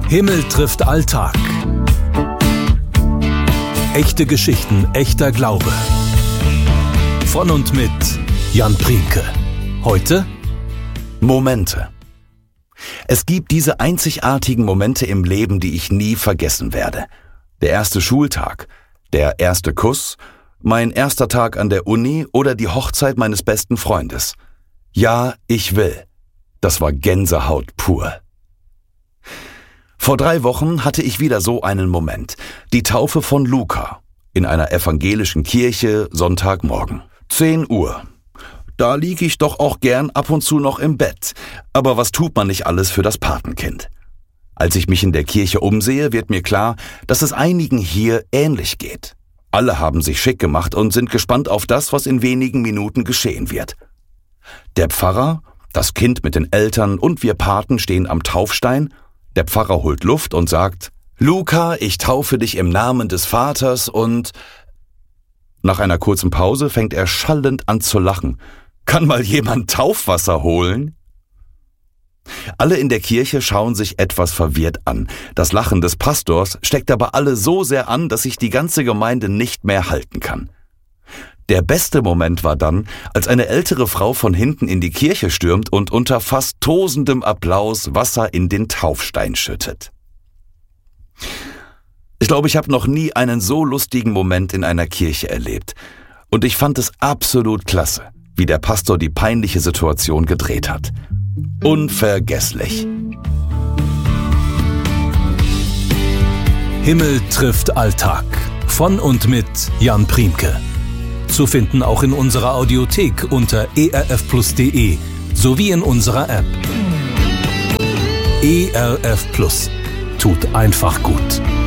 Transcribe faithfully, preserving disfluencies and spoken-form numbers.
Himmel trifft Alltag. Echte Geschichten, echter Glaube. Von und mit Jan Priemke. Heute Momente. Es gibt diese einzigartigen Momente im Leben, die ich nie vergessen werde. Der erste Schultag, der erste Kuss, mein erster Tag an der Uni oder die Hochzeit meines besten Freundes. Ja, ich will. Das war Gänsehaut pur. Vor drei Wochen hatte ich wieder so einen Moment. Die Taufe von Luca in einer evangelischen Kirche, Sonntagmorgen. zehn Uhr. Da liege ich doch auch gern ab und zu noch im Bett. Aber was tut man nicht alles für das Patenkind? Als ich mich in der Kirche umsehe, wird mir klar, dass es einigen hier ähnlich geht. Alle haben sich schick gemacht und sind gespannt auf das, was in wenigen Minuten geschehen wird. Der Pfarrer, das Kind mit den Eltern und wir Paten stehen am Taufstein. Der Pfarrer holt Luft und sagt: Luca, ich taufe dich im Namen des Vaters und... Nach einer kurzen Pause fängt er schallend an zu lachen. Kann mal jemand Taufwasser holen? Alle in der Kirche schauen sich etwas verwirrt an. Das Lachen des Pastors steckt aber alle so sehr an, dass sich die ganze Gemeinde nicht mehr halten kann. Der beste Moment war dann, als eine ältere Frau von hinten in die Kirche stürmt und unter fast tosendem Applaus Wasser in den Taufstein schüttet. Ich glaube, ich habe noch nie einen so lustigen Moment in einer Kirche erlebt. Und ich fand es absolut klasse, wie der Pastor die peinliche Situation gedreht hat. Unvergesslich. Himmel trifft Alltag. Von und mit Jan Priemke. Zu finden auch in unserer Audiothek unter e r f plus punkt d e sowie in unserer App. E R F Plus. Tut einfach gut.